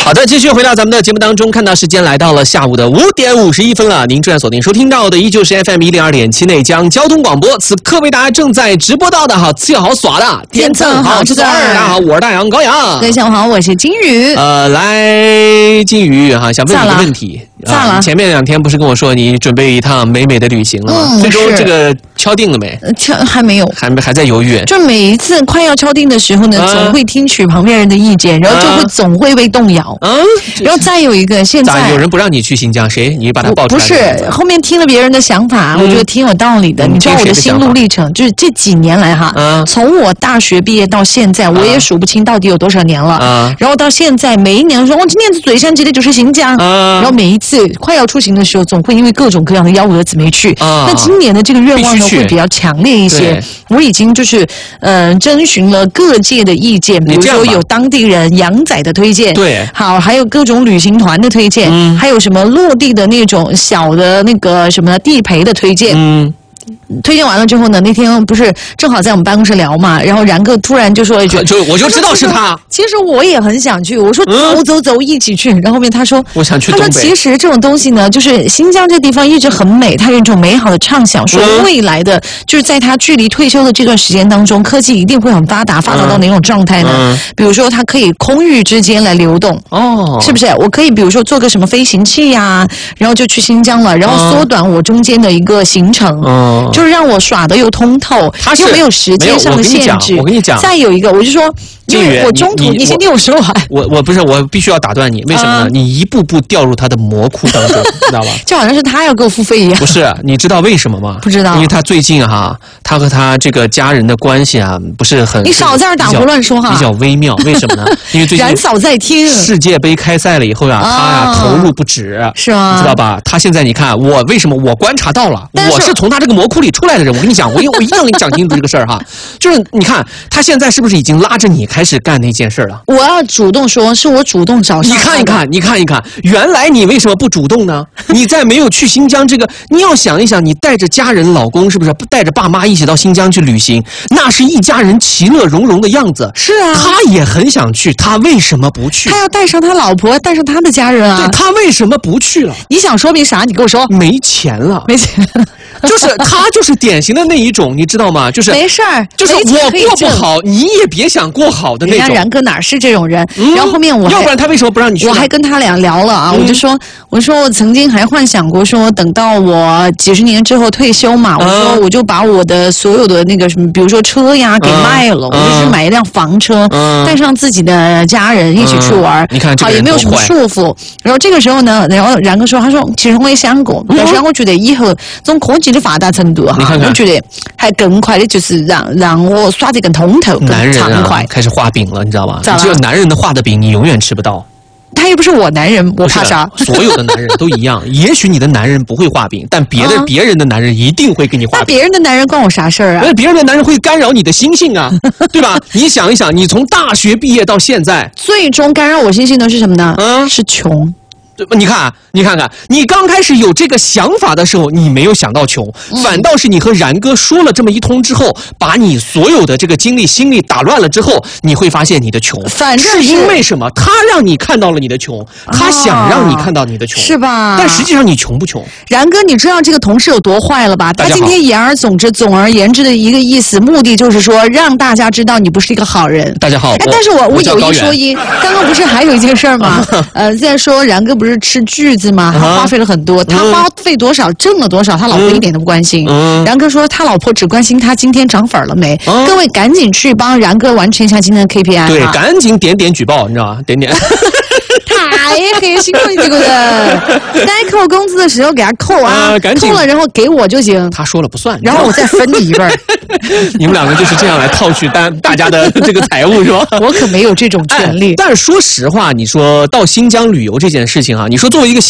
好的，继续回到咱们的节目当中，看到时间来到了下午的5点51分了。您正在锁定收听到的依旧是 FM102.7内江交通广播，此刻为大家正在直播到的哈，最好耍的天正好吃2，大家好，我是大杨高阳。 各位下午好，我是金鱼。 来金鱼哈，想问你一个问题。 咋了？ 前面2天不是跟我说你准备一趟美美的旅行了吗？最终这个敲定了没？ 还没有， 还在犹豫。 就每一次快要敲定的时候呢，总会听取旁边人的意见，然后就会总会被动摇。然后再有一个，现在有人不让你去新疆，谁？你把他报出来？ 不是，后面听了别人的想法，我觉得挺有道理的。你知道我的心路历程，就是这几年来哈，从我大学毕业到现在，我也数不清到底有多少年了。然后到现在，每一年说，我今年最想去的就是新疆。然后每一次快要出行的时候，总会因为各种各样的幺蛾子没去。那今年的这个愿望呢，会比较强烈一些。我已经就是征询了各界的意见，比如说有当地人洋仔的推荐， 对， 好，还有各种旅行团的推荐，还有什么落地的那种小的那个什么地陪的推荐。推荐完了之后呢，那天不是正好在我们办公室聊嘛，然后然哥突然就说了一句， 我就知道是他。 其实我也很想去，我说走，一起去。然后后面他说， 我想去东北。 他说其实这种东西呢，就是新疆这地方一直很美，他有一种美好的畅想，说未来的就是在他距离退休的这段时间当中，科技一定会很发达到哪种状态呢？比如说它可以空域之间来流动，是不是？我可以比如说做个什么飞行器呀，然后就去新疆了，然后缩短我中间的一个行程。就是让我耍的又通透，又没有时间上的限制。 我跟你讲， 再有一个，我就说，因为我中途你先听我说完。 我不是，我必须要打断你，为什么呢？你一步步掉入他的魔窟当中，知道吧？ 就好像是他要给我付费一样。 不是，你知道为什么吗？ 不知道， 因为他最近哈，他和他这个家人的关系啊，不是很…… 你少在这打胡乱说哈， 比较微妙。为什么呢？因为最近冉嫂在听世界杯开赛了以后呀，他呀投入不止， 是吗？ 你知道吧？他现在你看我为什么我观察到了，我是从他这个魔窟里出来的人。我跟你讲，我一定要给你讲清楚这个事儿哈。就是你看他现在是不是已经拉着你开始干那件事了？ 我要主动说，是我主动找上。 你看一看，原来你为什么不主动呢？你在没有去新疆这个，你要想一想，你带着家人、老公是不是带着爸妈一起到新疆去旅行，那是一家人其乐融融的样子。 是啊， 他也很想去，他为什么不去？ 他要带上他老婆，带上他的家人啊。 对，他为什么不去了？ 你想说明啥？你跟我说。 没钱了， 没钱。 就是他，就是典型的那一种，你知道吗？就是没事儿， 就是我过不好，你也别想过好的那种。 人家然哥哪是这种人？然后后面要不然他为什么不让你去？ 我还跟他俩聊了啊，我就说，我曾经还幻想过说，等到我几十年之后退休嘛，我说我就把我的所有的那个什么，比如说车呀给卖了，我就去买一辆房车，带上自己的家人一起去玩。 你看， 好也没有什么束缚。然后这个时候呢，然后然哥说，他说其实我也想过，但是我觉得以后这种科技的发达程度哈，我觉得还更快的就是让我耍得更通透、更畅快。 开始画饼了，你知道吧？只有男人的画的饼，你永远吃不到。 他又不是我男人，我怕啥？ 所有的男人都一样。也许你的男人不会画饼，但别人的男人一定会给你画饼。 那别人的男人关我啥事儿啊？ 那别人的男人会干扰你的心性啊，对吧？你想一想，你从大学毕业到现在， 最终干扰我心性的是什么呢？是穷。 你看，你刚开始有这个想法的时候，你没有想到穷，反倒是你和然哥说了这么一通之后，把你所有的这个精力、心力打乱了之后，你会发现你的穷。 反正是因为什么？他让你看到了你的穷，他想让你看到你的穷， 是吧？ 但实际上你穷不穷？ 然哥，你知道这个同事有多坏了吧？他今天言而总而言之的一个意思，目的就是说让大家知道你不是一个好人。 大家好， 但是我有一说一，刚刚不是还有一件事吗？在说然哥不是吃巨子吗？他花费了很多，他花费多少挣了多少，他老婆一点都不关心。然哥说他老婆只关心他今天涨粉了没。各位赶紧去帮然哥完成一下今天的 KPI。 对，赶紧点举报，你知道吗？点。 太黑心了，你这个人！该扣工资的时候给他扣啊，扣了然后给我就行。 他说了不算， 然后我再分你一份。 你们两个就是这样来套取大家的这个财务是吧？ 我可没有这种权利。 但是说实话，你说到新疆旅游这件事情啊，你说作为一个